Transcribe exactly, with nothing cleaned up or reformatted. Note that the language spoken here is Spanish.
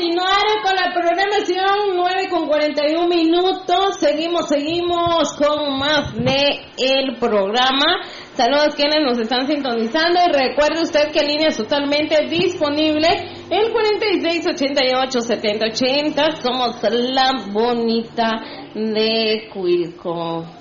continuar con la programación, nueve con cuarenta y un minutos. Seguimos, seguimos con más de el programa. Saludos quienes nos están sintonizando y recuerde usted que línea es totalmente disponible, el cuarenta y seis ochenta y ocho setenta ochenta. Somos la bonita de Cuilco.